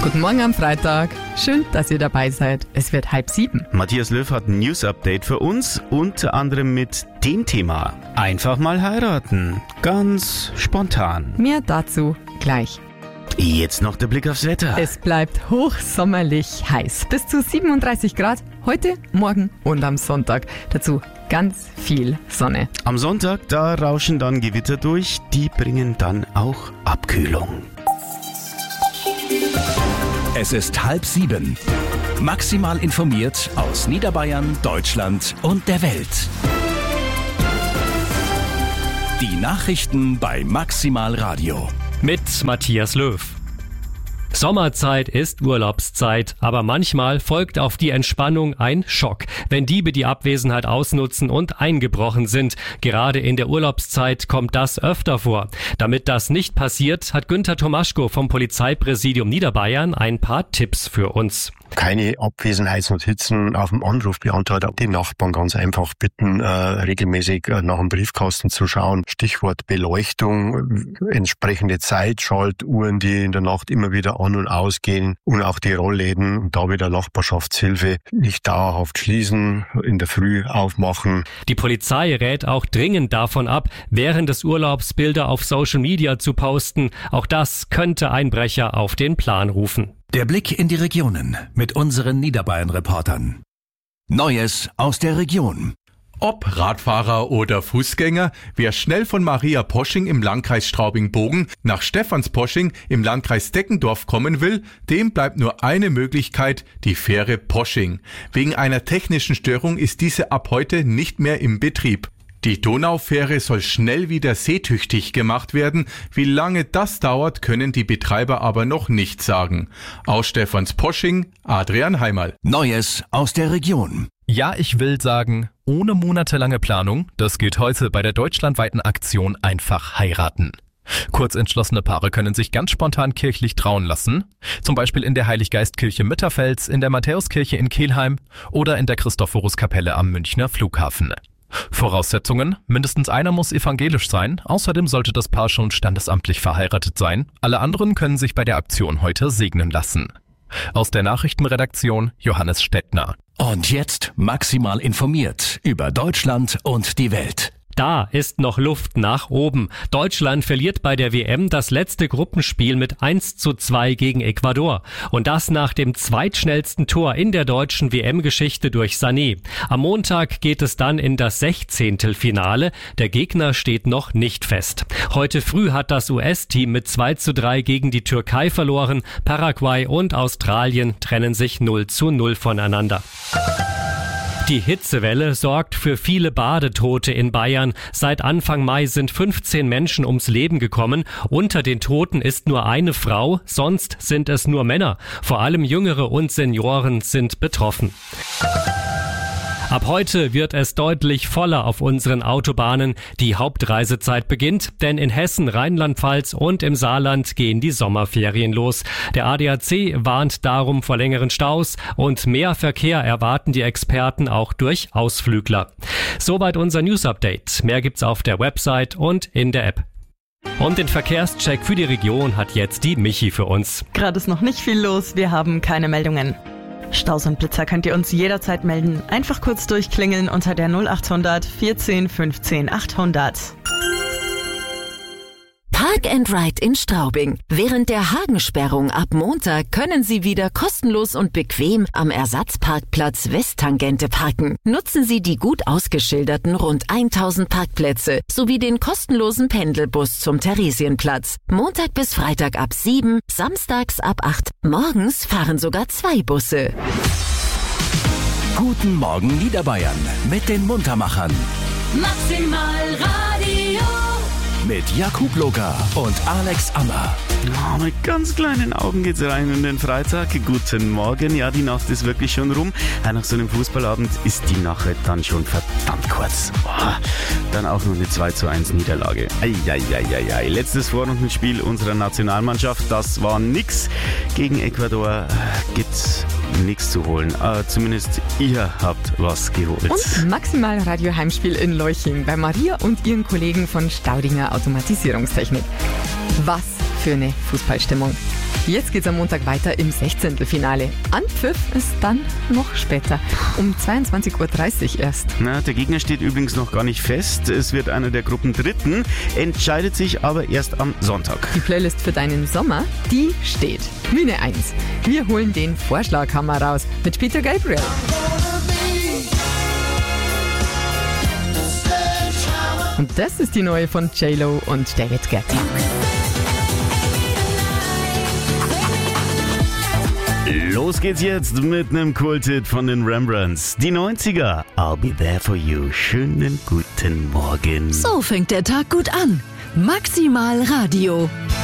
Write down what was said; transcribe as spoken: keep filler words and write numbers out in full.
Guten Morgen am Freitag. Schön, dass ihr dabei seid. Es wird halb sieben. Matthias Löw hat ein News-Update für uns, unter anderem mit dem Thema einfach mal heiraten. Ganz spontan. Mehr dazu gleich. Jetzt noch der Blick aufs Wetter. Es bleibt hochsommerlich heiß. Bis zu siebenunddreißig Grad heute, morgen und am Sonntag. Dazu ganz viel Sonne. Am Sonntag, da rauschen dann Gewitter durch. Die bringen dann auch Abkühlung. Es ist halb sieben. Maximal informiert aus Niederbayern, Deutschland und der Welt. Die Nachrichten bei Maximal Radio. Mit Matthias Löw. Sommerzeit ist Urlaubszeit, aber manchmal folgt auf die Entspannung ein Schock, wenn Diebe die Abwesenheit ausnutzen und eingebrochen sind. Gerade in der Urlaubszeit kommt das öfter vor. Damit das nicht passiert, hat Günther Tomaschko vom Polizeipräsidium Niederbayern ein paar Tipps für uns. Keine Abwesenheitsnotizen auf dem Anrufbeantworter. Die Nachbarn ganz einfach bitten, äh, regelmäßig äh, nach dem Briefkasten zu schauen. Stichwort Beleuchtung, entsprechende Zeitschaltuhren, die in der Nacht immer wieder an- und ausgehen, und auch die Rollläden und da wieder Nachbarschaftshilfe nicht dauerhaft schließen, in der Früh aufmachen. Die Polizei rät auch dringend davon ab, während des Urlaubs Bilder auf Social Media zu posten. Auch das könnte Einbrecher auf den Plan rufen. Der Blick in die Regionen mit unseren Niederbayern-Reportern. Neues aus der Region. Ob Radfahrer oder Fußgänger, wer schnell von Maria Posching im Landkreis Straubing-Bogen nach Stephansposching im Landkreis Deckendorf kommen will, dem bleibt nur eine Möglichkeit, die Fähre Posching. Wegen einer technischen Störung ist diese ab heute nicht mehr im Betrieb. Die Donaufähre soll schnell wieder seetüchtig gemacht werden. Wie lange das dauert, können die Betreiber aber noch nicht sagen. Aus Stephansposching, Adrian Heimal. Neues aus der Region. Ja, ich will sagen, ohne monatelange Planung, das geht heute bei der deutschlandweiten Aktion Einfach heiraten. Kurzentschlossene Paare können sich ganz spontan kirchlich trauen lassen, zum Beispiel in der Heiliggeistkirche Mitterfels, in der Matthäuskirche in Kelheim oder in der Christophoruskapelle am Münchner Flughafen. Voraussetzungen: mindestens einer muss evangelisch sein, außerdem sollte das Paar schon standesamtlich verheiratet sein. Alle anderen können sich bei der Aktion heute segnen lassen. Aus der Nachrichtenredaktion Johannes Stettner. Und jetzt maximal informiert über Deutschland und die Welt. Da ist noch Luft nach oben. Deutschland verliert bei der W M das letzte Gruppenspiel mit eins zu zwei gegen Ecuador. Und das nach dem zweitschnellsten Tor in der deutschen W M-Geschichte durch Sané. Am Montag geht es dann in das Sechzehntelfinale. Der Gegner steht noch nicht fest. Heute früh hat das U S-Team mit zwei zu drei gegen die Türkei verloren. Paraguay und Australien trennen sich null zu null voneinander. Die Hitzewelle sorgt für viele Badetote in Bayern. Seit Anfang Mai sind fünfzehn Menschen ums Leben gekommen. Unter den Toten ist nur eine Frau, sonst sind es nur Männer. Vor allem Jüngere und Senioren sind betroffen. Ab heute wird es deutlich voller auf unseren Autobahnen. Die Hauptreisezeit beginnt, denn in Hessen, Rheinland-Pfalz und im Saarland gehen die Sommerferien los. Der A D A C warnt darum vor längeren Staus und mehr Verkehr erwarten die Experten auch durch Ausflügler. Soweit unser News-Update. Mehr gibt's auf der Website und in der App. Und den Verkehrscheck für die Region hat jetzt die Michi für uns. Gerade ist noch nicht viel los, wir haben keine Meldungen. Staus und Blitzer könnt ihr uns jederzeit melden. Einfach kurz durchklingeln unter der null achthundert vierzehn fünfzehn achthundert. Park and Ride in Straubing. Während der Hagensperrung ab Montag können Sie wieder kostenlos und bequem am Ersatzparkplatz Westtangente parken. Nutzen Sie die gut ausgeschilderten rund tausend Parkplätze sowie den kostenlosen Pendelbus zum Theresienplatz. Montag bis Freitag ab sieben, samstags ab acht. Morgens fahren sogar zwei Busse. Guten Morgen Niederbayern mit den Muntermachern. Maximal Radio. Mit Jakub Loga und Alex Ammer. Oh, mit ganz kleinen Augen geht's rein in den Freitag. Guten Morgen. Ja, die Nacht ist wirklich schon rum. Ja, nach so einem Fußballabend ist die Nacht dann schon verdammt kurz. Oh, dann auch noch eine zwei zu eins Niederlage. Eieieiei. Letztes Vorrundenspiel unserer Nationalmannschaft, das war nix. Gegen Ecuador gibt's nichts zu holen. Äh, zumindest ihr habt was geholt. Und Maximal Radio Heimspiel in Leuching bei Maria und ihren Kollegen von Staudinger Automatisierungstechnik. Was für eine Fußballstimmung. Jetzt geht's am Montag weiter im Sechzehntelfinale. Anpfiff ist dann noch später, um zweiundzwanzig Uhr dreißig erst. Na, der Gegner steht übrigens noch gar nicht fest. Es wird einer der Gruppendritten, entscheidet sich aber erst am Sonntag. Die Playlist für deinen Sommer, die steht. Bühne eins. Wir holen den Vorschlaghammer raus mit Peter Gabriel. Und das ist die neue von J Lo und David Guetta. Los geht's jetzt mit einem Kulthit von den Rembrandts. Die neunziger. I'll be there for you. Schönen guten Morgen. So fängt der Tag gut an. Maximal Radio.